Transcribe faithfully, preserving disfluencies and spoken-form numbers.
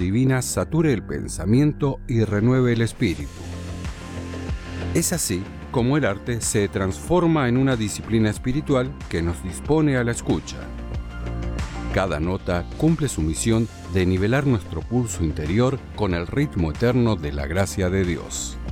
divina sature el pensamiento y renueve el espíritu. Es así como el arte se transforma en una disciplina espiritual que nos dispone a la escucha. Cada nota cumple su misión de nivelar nuestro pulso interior con el ritmo eterno de la gracia de Dios.